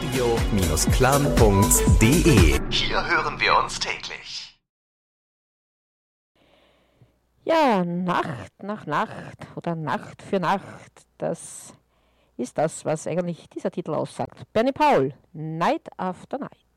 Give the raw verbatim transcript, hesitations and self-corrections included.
radio-clan punkt de. Hier hören wir uns täglich. Ja, Nacht nach Nacht oder Nacht für Nacht, das ist das, was eigentlich dieser Titel aussagt. Bernie Paul, Night After Night.